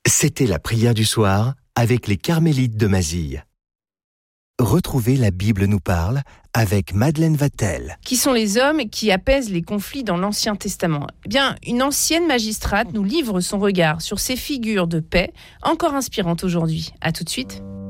C'était la prière du soir avec les Carmélites de Mazille. Retrouvez La Bible nous parle avec Madeleine Vatel. Qui sont les hommes qui apaisent les conflits dans l'Ancien Testament ? Eh bien, une ancienne magistrate nous livre son regard sur ces figures de paix, encore inspirantes aujourd'hui. À tout de suite.